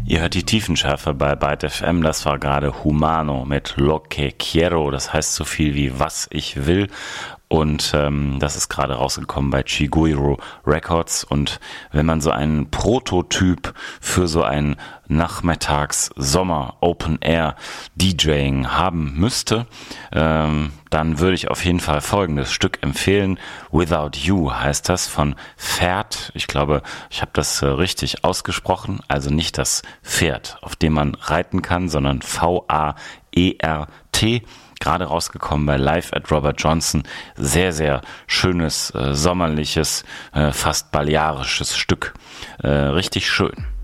Ihr hört die Tiefenschärfe bei Byte FM, das war gerade Humano mit Lo que quiero, das heißt so viel wie was ich will. Und das ist gerade rausgekommen bei Chiguiro Records. Und wenn man so einen Prototyp für so ein Nachmittags-Sommer-Open-Air-DJing haben müsste, dann würde ich auf jeden Fall folgendes Stück empfehlen. Without You heißt das von Pferd. Ich glaube, ich habe das richtig ausgesprochen. Also nicht das Pferd, auf dem man reiten kann, sondern V-A-E-R-T. Gerade rausgekommen bei Live at Robert Johnson. Sehr, sehr schönes, sommerliches, fast balearisches Stück. Richtig schön.